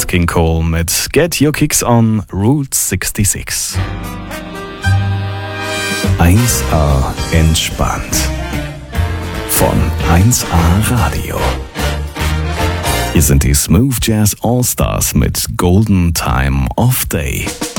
Nat King Cole mit Get Your Kicks on Route 66. 1A entspannt. Von 1A Radio. Hier sind die Smooth Jazz All Stars mit Golden Time of Day.